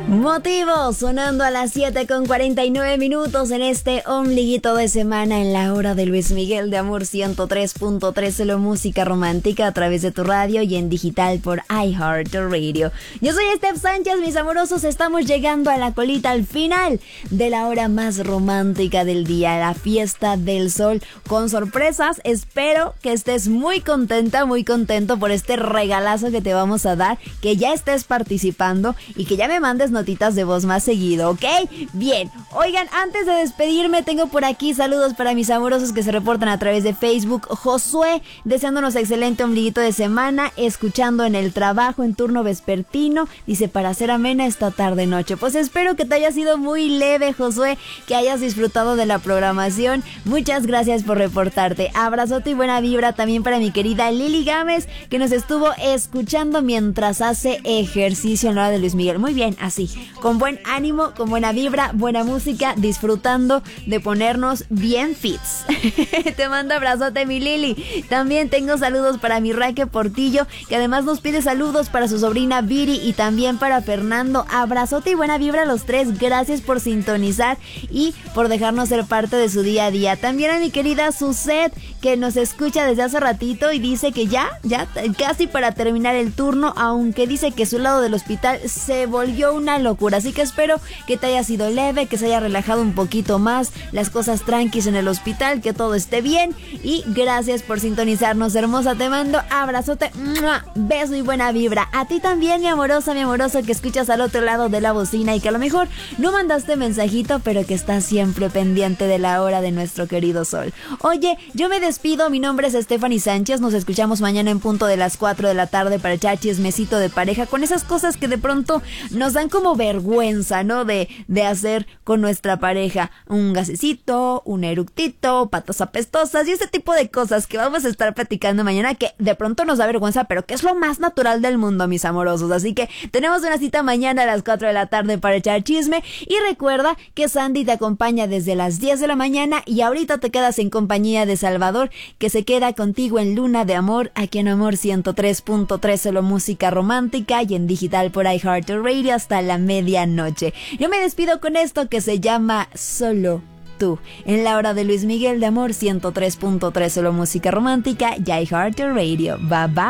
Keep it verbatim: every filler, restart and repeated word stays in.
Motivo sonando a las siete con cuarenta y nueve minutos en este ombliguito de semana en la hora de Luis Miguel de Amor ciento tres punto tres, solo música romántica a través de tu radio y en digital por iHeartRadio. Yo soy Steph Sánchez, mis amorosos, estamos llegando a la colita al final de la hora más romántica del día, la fiesta del sol con sorpresas. Espero que estés muy contenta, muy contento por este regalazo que te vamos a dar, que ya estés participando y que ya me mandes notitas de voz más seguido, ¿ok? Bien, oigan, antes de despedirme tengo por aquí saludos para mis amorosos que se reportan a través de Facebook. Josué, deseándonos excelente ombliguito de semana, escuchando en el trabajo en turno vespertino, dice, para hacer amena esta tarde noche. Pues espero que te haya sido muy leve, Josué, que hayas disfrutado de la programación. Muchas gracias por reportarte. Abrazote y buena vibra también para mi querida Lili Gámez, que nos estuvo escuchando mientras hace ejercicio en la hora de Luis Miguel. Muy bien, así, con buen ánimo, con buena vibra, buena música, disfrutando de ponernos bien fits. Te mando abrazote, mi Lili. También tengo saludos para mi Raque Portillo, que además nos pide saludos para su sobrina Viri y también para Fernando. Abrazote y buena vibra a los tres. Gracias por sintonizar y por dejarnos ser parte de su día a día. También a mi querida Suset, que nos escucha desde hace ratito y dice que ya, ya casi para terminar el turno, aunque dice que su lado del hospital se volvió una locura, así que espero que te haya sido leve, que se haya relajado un poquito más, las cosas tranquis en el hospital, que todo esté bien y gracias por sintonizarnos, hermosa. Te mando abrazote, ¡mua! Beso y buena vibra. A ti también, mi amorosa, mi amoroso, que escuchas al otro lado de la bocina y que a lo mejor no mandaste mensajito, pero que estás siempre pendiente de la hora de nuestro querido sol. Oye, yo me despido, mi nombre es Stephanie Sánchez, nos escuchamos mañana en punto de las cuatro de la tarde para echar chismecito de pareja con esas cosas que de pronto nos dan como vergüenza, ¿no? De, de hacer con nuestra pareja, un gasecito, un eructito, patas apestosas y ese tipo de cosas que vamos a estar platicando mañana, que de pronto nos da vergüenza, pero que es lo más natural del mundo, mis amorosos. Así que tenemos una cita mañana a las cuatro de la tarde para echar chisme y recuerda que Sandy te acompaña desde las diez de la mañana y ahorita te quedas en compañía de Salvador, que se queda contigo en Luna de Amor, aquí en Amor ciento tres punto tres, solo música romántica y en digital por iHeartRadio hasta la medianoche. Yo me despido con esto que se llama Solo Tú, en la hora de Luis Miguel de Amor ciento tres punto tres, solo música romántica y iHeartRadio. Bye bye.